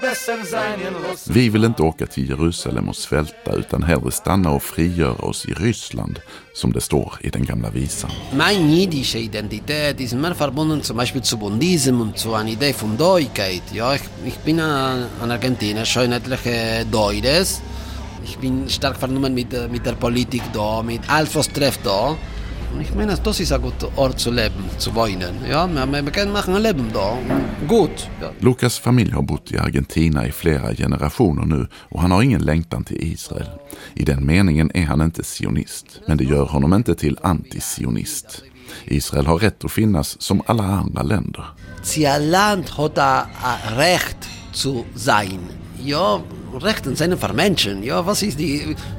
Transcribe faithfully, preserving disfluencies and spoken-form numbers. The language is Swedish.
Vi vill inte åka till Jerusalem och svälta utan hellre stanna och frigöra oss i Ryssland, som det står i den gamla visan. Mein jüdische Identität ist mehr verbunden zum Beispiel zu Bundism und zu einer Idee von Deutschkeit. Ja, ich, ich bin ein, ein Argentinier, schon etliche Deutsches. Ich bin stark verbunden mit, mit der Politik da, mit alles was trifft da. Und ich meine, das ist ein guter Ort zu leben, zu wohnen. Ja, man, man kan machen ein Leben da. Gut. Ja. Lukas familj har bott i Argentina i flera generationer nu och han har ingen längtan till Israel. I den meningen är han inte sionist, men det gör honom inte till antisionist. Israel har rätt att finnas som alla andra länder. Ein Land hat ein Recht zu sein. Ja, Rechten sind für Menschen. Ja, was ist die